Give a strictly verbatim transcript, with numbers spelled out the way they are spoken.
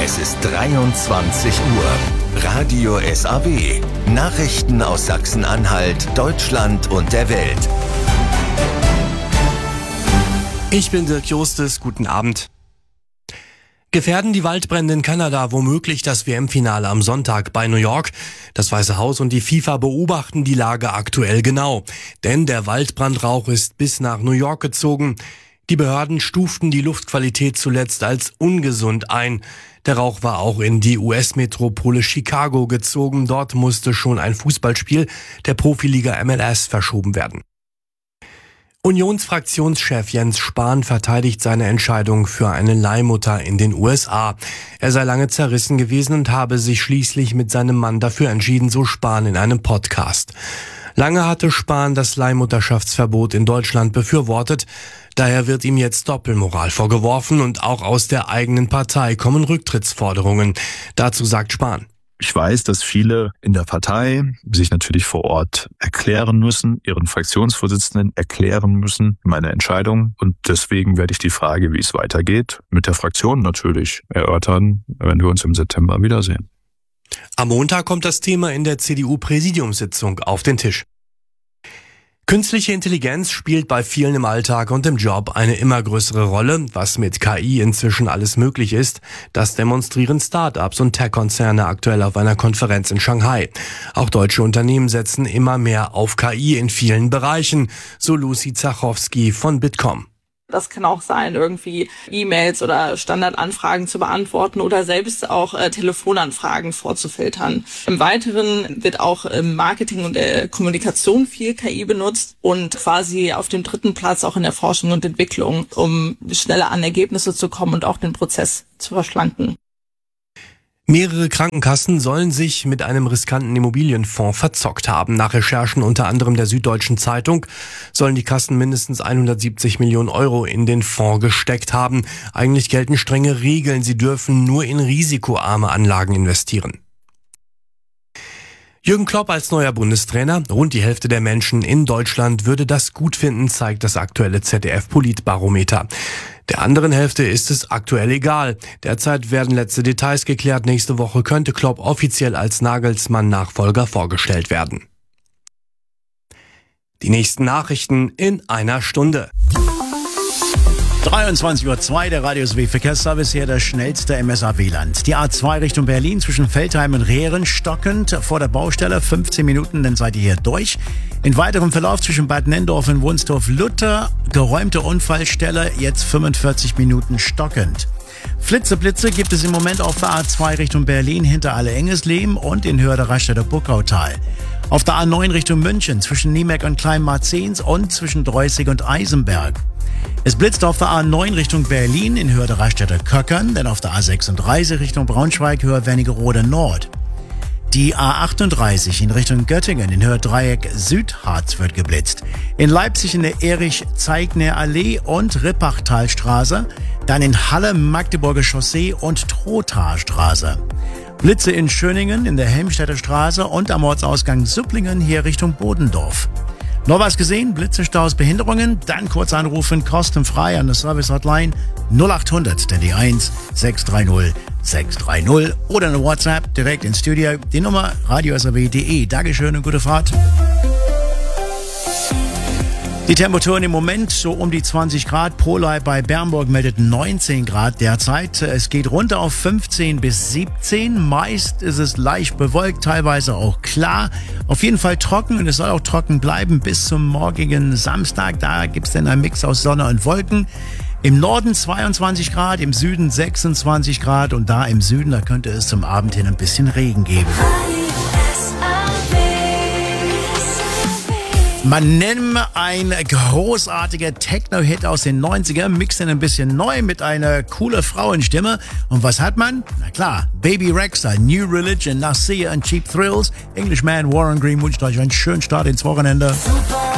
Es ist dreiundzwanzig Uhr. Radio S A W. Nachrichten aus Sachsen-Anhalt, Deutschland und der Welt. Ich bin Dirk Justus, guten Abend. Gefährden die Waldbrände in Kanada womöglich das W M-Finale am Sonntag bei New York? Das Weiße Haus und die FIFA beobachten die Lage aktuell genau. Denn der Waldbrandrauch ist bis nach New York gezogen. Die Behörden stuften die Luftqualität zuletzt als ungesund ein. Der Rauch war auch in die U S-Metropole Chicago gezogen. Dort musste schon ein Fußballspiel der Profiliga M L S verschoben werden. Unionsfraktionschef Jens Spahn verteidigt seine Entscheidung für eine Leihmutter in den U S A. Er sei lange zerrissen gewesen und habe sich schließlich mit seinem Mann dafür entschieden, so Spahn in einem Podcast. Lange hatte Spahn das Leihmutterschaftsverbot in Deutschland befürwortet. Daher wird ihm jetzt Doppelmoral vorgeworfen und auch aus der eigenen Partei kommen Rücktrittsforderungen. Dazu sagt Spahn: Ich weiß, dass viele in der Partei sich natürlich vor Ort erklären müssen, ihren Fraktionsvorsitzenden erklären müssen, meine Entscheidung. Und deswegen werde ich die Frage, wie es weitergeht, mit der Fraktion natürlich erörtern, wenn wir uns im September wiedersehen. Am Montag kommt das Thema in der C D U-Präsidiumssitzung auf den Tisch. Künstliche Intelligenz spielt bei vielen im Alltag und im Job eine immer größere Rolle. Was mit K I inzwischen alles möglich ist, das demonstrieren Start-ups und Tech-Konzerne aktuell auf einer Konferenz in Shanghai. Auch deutsche Unternehmen setzen immer mehr auf K I in vielen Bereichen, so Lucy Zachowski von Bitkom. Das kann auch sein, irgendwie E-Mails oder Standardanfragen zu beantworten oder selbst auch äh, Telefonanfragen vorzufiltern. Im Weiteren wird auch im Marketing und der Kommunikation viel K I benutzt und quasi auf dem dritten Platz auch in der Forschung und Entwicklung, um schneller an Ergebnisse zu kommen und auch den Prozess zu verschlanken. Mehrere Krankenkassen sollen sich mit einem riskanten Immobilienfonds verzockt haben. Nach Recherchen unter anderem der Süddeutschen Zeitung sollen die Kassen mindestens hundertsiebzig Millionen Euro in den Fonds gesteckt haben. Eigentlich gelten strenge Regeln. Sie dürfen nur in risikoarme Anlagen investieren. Jürgen Klopp als neuer Bundestrainer. Rund die Hälfte der Menschen in Deutschland würde das gut finden, zeigt das aktuelle Z D F-Politbarometer. Der anderen Hälfte ist es aktuell egal. Derzeit werden letzte Details geklärt. Nächste Woche könnte Klopp offiziell als Nagelsmann-Nachfolger vorgestellt werden. Die nächsten Nachrichten in einer Stunde. dreiundzwanzig Uhr zwei, der Radio S A W Verkehrsservice, hier das schnellste im S A W-Land. Die A zwei Richtung Berlin zwischen Veltheim und Rehren stockend vor der Baustelle. fünfzehn Minuten, dann seid ihr hier durch. In weiterem Verlauf zwischen Bad Nenndorf und Wunstorf-Luther, geräumte Unfallstelle, jetzt fünfundvierzig Minuten stockend. Flitzeblitze gibt es im Moment auf der A zwei Richtung Berlin hinter Alle-Engesleben und in Höhe der Raststätter Burgautal. Auf der A neun Richtung München zwischen Niemek und Kleinmarzens und zwischen Dreußig und Eisenberg. Es blitzt auf der A neun Richtung Berlin in Höhe der Raststätter Köckern, denn auf der A sechsunddreißig Richtung Braunschweig Höhe Wernigerode Nord. Die A achtunddreißig in Richtung Göttingen in Höhe Dreieck Südharz wird geblitzt. In Leipzig in der Erich-Zeigner-Allee und Rippachtalstraße, dann in Halle Magdeburger Chaussee und Trothaarstraße. Blitze in Schöningen in der Helmstedter Straße und am Ortsausgang Supplingen hier Richtung Bodendorf. Noch was gesehen? Blitzestaus, Behinderungen? Dann kurz anrufen, kostenfrei an der Service-Hotline null acht hundert, denn die eins sechs drei null sechs drei null oder eine WhatsApp direkt ins Studio. Die Nummer radio s a w punkt d e. Dankeschön und gute Fahrt. Die Temperaturen im Moment so um die zwanzig Grad. Polei bei Bernburg meldet neunzehn Grad derzeit. Es geht runter auf fünfzehn bis siebzehn. Meist ist es leicht bewölkt, teilweise auch klar. Auf jeden Fall trocken und es soll auch trocken bleiben bis zum morgigen Samstag. Da gibt's dann einen Mix aus Sonne und Wolken. Im Norden zweiundzwanzig Grad, im Süden sechsundzwanzig Grad und da im Süden, da könnte es zum Abend hin ein bisschen Regen geben. Man nennt ein großartiger Techno-Hit aus den neunzigern, mixt ihn ein bisschen neu mit einer coolen Frauenstimme. Und was hat man? Na klar, Baby Rexha, New Religion, Nasir und Cheap Thrills. Englishman Warren Green wünscht euch einen schönen Start ins Wochenende. Super.